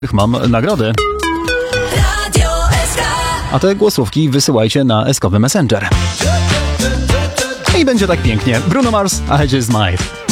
mam nagrody. A te głosówki wysyłajcie na eskowy Messenger. I będzie tak pięknie. Bruno Mars, I Just Might.